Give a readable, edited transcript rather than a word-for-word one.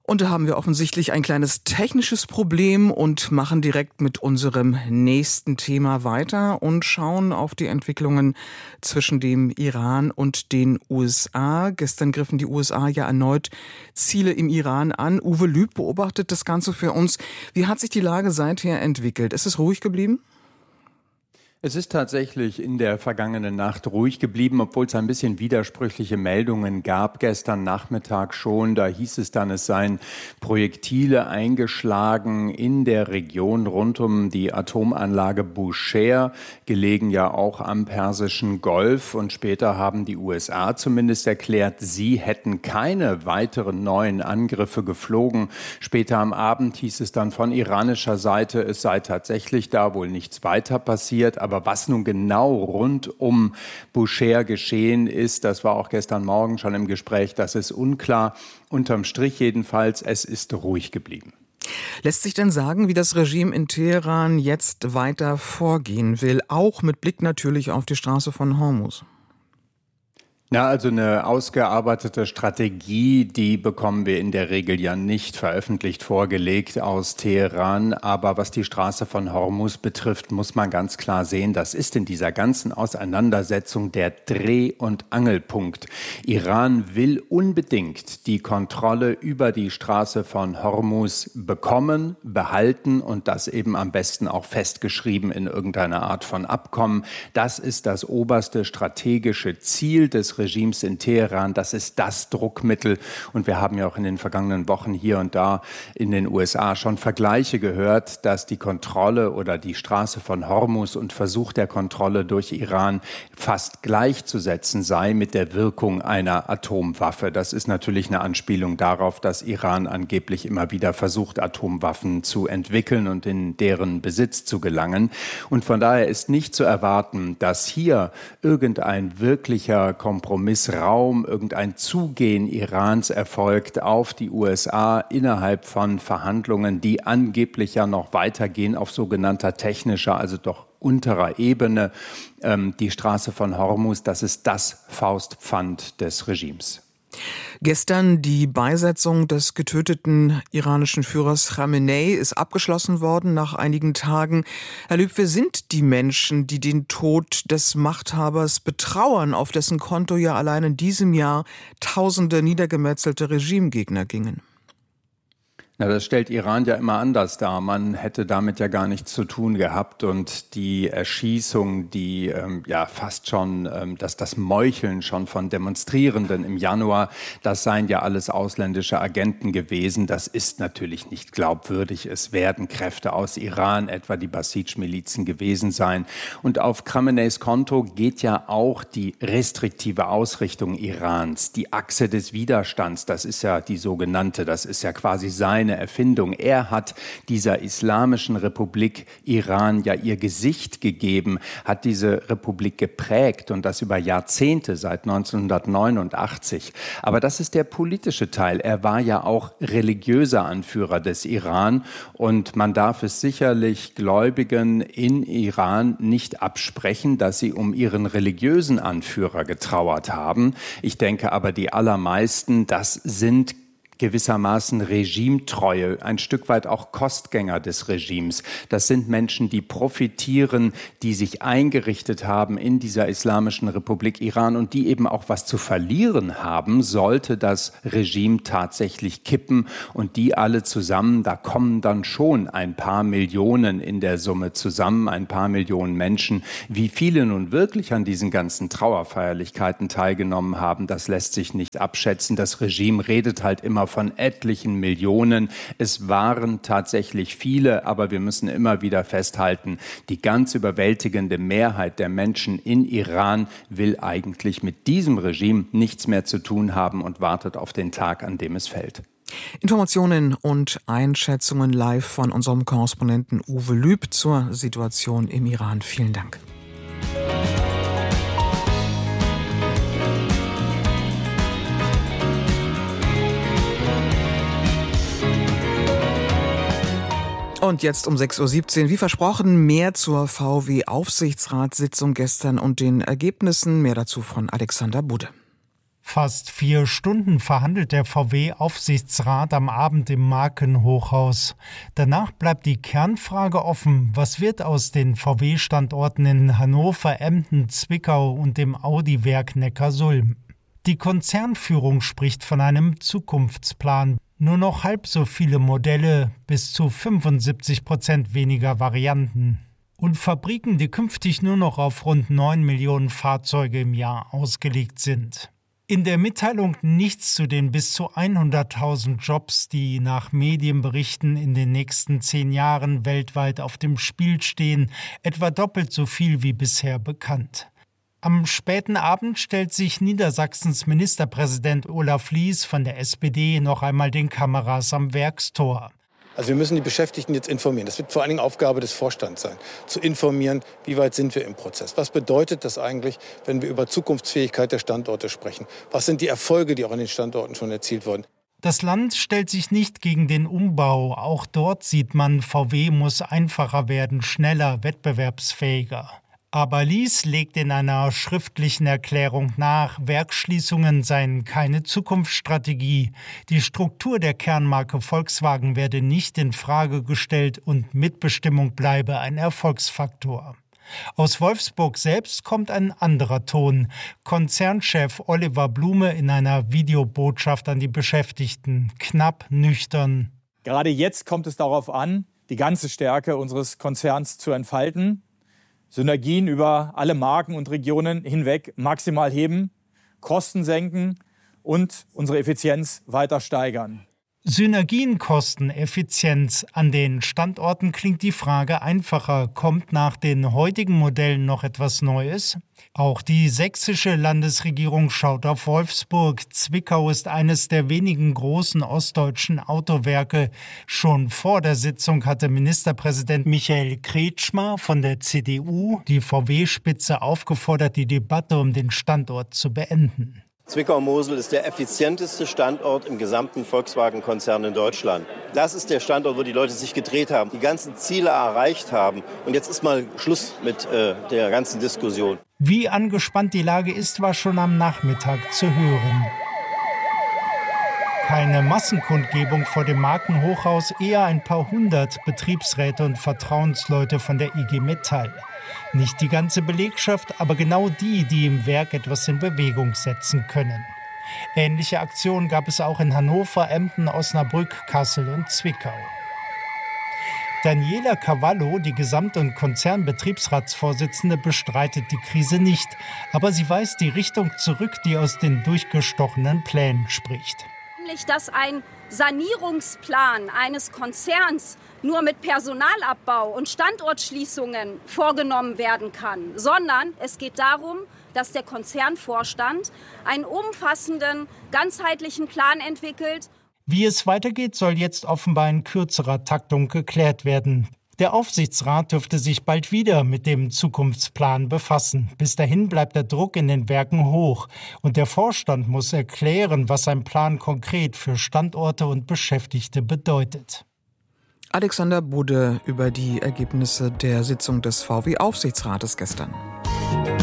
Und da haben wir offensichtlich ein kleines technisches Problem und machen direkt mit unserem nächsten Thema weiter und schauen auf die Entwicklungen zwischen dem Iran und den USA. Gestern griffen die USA ja erneut Ziele im Iran an. Uwe Lüb beobachtet das Ganze für uns. Wie hat sich die Lage seither entwickelt? Ist es ruhig geblieben? Es ist tatsächlich in der vergangenen Nacht ruhig geblieben, obwohl es ein bisschen widersprüchliche Meldungen gab. Gestern Nachmittag schon, da hieß es dann, es seien Projektile eingeschlagen in der Region rund um die Atomanlage Bushehr, gelegen ja auch am Persischen Golf. Und später haben die USA zumindest erklärt, sie hätten keine weiteren neuen Angriffe geflogen. Später am Abend hieß es dann von iranischer Seite, es sei tatsächlich da wohl nichts weiter passiert. Aber was nun genau rund um Bushehr geschehen ist, das war auch gestern Morgen schon im Gespräch, das ist unklar. Unterm Strich jedenfalls, es ist ruhig geblieben. Lässt sich denn sagen, wie das Regime in Teheran jetzt weiter vorgehen will, auch mit Blick natürlich auf die Straße von Hormuz? Ja, also eine ausgearbeitete Strategie, die bekommen wir in der Regel ja nicht veröffentlicht vorgelegt aus Teheran. Aber was die Straße von Hormuz betrifft, muss man ganz klar sehen, das ist in dieser ganzen Auseinandersetzung der Dreh- und Angelpunkt. Iran will unbedingt die Kontrolle über die Straße von Hormuz bekommen, behalten und das eben am besten auch festgeschrieben in irgendeiner Art von Abkommen. Das ist das oberste strategische Ziel des Regimes in Teheran. Das ist das Druckmittel. Und wir haben ja auch in den vergangenen Wochen hier und da in den USA schon Vergleiche gehört, dass die Kontrolle oder die Straße von Hormuz und Versuch der Kontrolle durch Iran fast gleichzusetzen sei mit der Wirkung einer Atomwaffe. Das ist natürlich eine Anspielung darauf, dass Iran angeblich immer wieder versucht, Atomwaffen zu entwickeln und in deren Besitz zu gelangen. Und von daher ist nicht zu erwarten, dass hier irgendein wirklicher Kompromissraum, irgendein Zugehen Irans erfolgt auf die USA innerhalb von Verhandlungen, die angeblich ja noch weitergehen auf sogenannter technischer, also doch unterer Ebene. Die Straße von Hormuz, das ist das Faustpfand des Regimes. Gestern die Beisetzung des getöteten iranischen Führers Khamenei ist abgeschlossen worden nach einigen Tagen. Herr Lüb, wer sind die Menschen, die den Tod des Machthabers betrauern, auf dessen Konto ja allein in diesem Jahr Tausende niedergemetzelte Regimegegner gingen? Na, das stellt Iran ja immer anders dar. Man hätte damit ja gar nichts zu tun gehabt und die Erschießung, die fast schon, das Meucheln schon von Demonstrierenden im Januar, das seien ja alles ausländische Agenten gewesen. Das ist natürlich nicht glaubwürdig. Es werden Kräfte aus Iran, etwa die Basij-Milizen gewesen sein. Und auf Khameneis Konto geht ja auch die restriktive Ausrichtung Irans, die Achse des Widerstands. Das ist ja die sogenannte, das ist ja quasi seine Erfindung. Er hat dieser Islamischen Republik Iran ja ihr Gesicht gegeben, hat diese Republik geprägt und das über Jahrzehnte, seit 1989. Aber das ist der politische Teil. Er war ja auch religiöser Anführer des Iran und man darf es sicherlich Gläubigen in Iran nicht absprechen, dass sie um ihren religiösen Anführer getrauert haben. Ich denke aber, die allermeisten, das sind gewissermaßen Regimetreue, ein Stück weit auch Kostgänger des Regimes. Das sind Menschen, die profitieren, die sich eingerichtet haben in dieser Islamischen Republik Iran und die eben auch was zu verlieren haben, sollte das Regime tatsächlich kippen. Und die alle zusammen, da kommen dann schon ein paar Millionen in der Summe zusammen, ein paar Millionen Menschen. Wie viele nun wirklich an diesen ganzen Trauerfeierlichkeiten teilgenommen haben, das lässt sich nicht abschätzen. Das Regime redet halt immer von etlichen Millionen. Es waren tatsächlich viele, aber wir müssen immer wieder festhalten, die ganz überwältigende Mehrheit der Menschen in Iran will eigentlich mit diesem Regime nichts mehr zu tun haben und wartet auf den Tag, an dem es fällt. Informationen und Einschätzungen live von unserem Korrespondenten Uwe Lüb zur Situation im Iran. Vielen Dank. Und jetzt um 6.17 Uhr, wie versprochen, mehr zur VW-Aufsichtsratssitzung gestern und den Ergebnissen. Mehr dazu von Alexander Budde. Fast 4 Stunden verhandelt der VW-Aufsichtsrat am Abend im Markenhochhaus. Danach bleibt die Kernfrage offen: Was wird aus den VW-Standorten in Hannover, Emden, Zwickau und dem Audi-Werk Neckarsulm? Die Konzernführung spricht von einem Zukunftsplan. Nur noch halb so viele Modelle, bis zu 75% weniger Varianten. Und Fabriken, die künftig nur noch auf rund 9 Millionen Fahrzeuge im Jahr ausgelegt sind. In der Mitteilung nichts zu den bis zu 100.000 Jobs, die nach Medienberichten in den nächsten 10 Jahren weltweit auf dem Spiel stehen, etwa doppelt so viel wie bisher bekannt. Am späten Abend stellt sich Niedersachsens Ministerpräsident Olaf Lies von der SPD noch einmal den Kameras am Werkstor. Also wir müssen die Beschäftigten jetzt informieren. Das wird vor allen Dingen Aufgabe des Vorstands sein, zu informieren, wie weit sind wir im Prozess. Was bedeutet das eigentlich, wenn wir über Zukunftsfähigkeit der Standorte sprechen? Was sind die Erfolge, die auch an den Standorten schon erzielt wurden? Das Land stellt sich nicht gegen den Umbau. Auch dort sieht man, VW muss einfacher werden, schneller, wettbewerbsfähiger. Aber Lies legt in einer schriftlichen Erklärung nach, Werksschließungen seien keine Zukunftsstrategie. Die Struktur der Kernmarke Volkswagen werde nicht in Frage gestellt und Mitbestimmung bleibe ein Erfolgsfaktor. Aus Wolfsburg selbst kommt ein anderer Ton. Konzernchef Oliver Blume in einer Videobotschaft an die Beschäftigten, knapp, nüchtern. Gerade jetzt kommt es darauf an, die ganze Stärke unseres Konzerns zu entfalten. Synergien über alle Marken und Regionen hinweg maximal heben, Kosten senken und unsere Effizienz weiter steigern. Synergien, Kosten, Effizienz. An den Standorten klingt die Frage einfacher. Kommt nach den heutigen Modellen noch etwas Neues? Auch die sächsische Landesregierung schaut auf Wolfsburg. Zwickau ist eines der wenigen großen ostdeutschen Autowerke. Schon vor der Sitzung hatte Ministerpräsident Michael Kretschmer von der CDU die VW-Spitze aufgefordert, die Debatte um den Standort zu beenden. Zwickau-Mosel ist der effizienteste Standort im gesamten Volkswagen-Konzern in Deutschland. Das ist der Standort, wo die Leute sich gedreht haben, die ganzen Ziele erreicht haben. Und jetzt ist mal Schluss mit der ganzen Diskussion. Wie angespannt die Lage ist, war schon am Nachmittag zu hören. Keine Massenkundgebung vor dem Markenhochhaus, eher ein paar hundert Betriebsräte und Vertrauensleute von der IG Metall. Nicht die ganze Belegschaft, aber genau die, die im Werk etwas in Bewegung setzen können. Ähnliche Aktionen gab es auch in Hannover, Emden, Osnabrück, Kassel und Zwickau. Daniela Cavallo, die Gesamt- und Konzernbetriebsratsvorsitzende, bestreitet die Krise nicht. Aber sie weist die Richtung zurück, die aus den durchgestochenen Plänen spricht. Nämlich, dass ein Sanierungsplan eines Konzerns nur mit Personalabbau und Standortschließungen vorgenommen werden kann, sondern es geht darum, dass der Konzernvorstand einen umfassenden, ganzheitlichen Plan entwickelt. Wie es weitergeht, soll jetzt offenbar in kürzerer Taktung geklärt werden. Der Aufsichtsrat dürfte sich bald wieder mit dem Zukunftsplan befassen. Bis dahin bleibt der Druck in den Werken hoch. Und der Vorstand muss erklären, was sein Plan konkret für Standorte und Beschäftigte bedeutet. Alexander Budde über die Ergebnisse der Sitzung des VW-Aufsichtsrates gestern.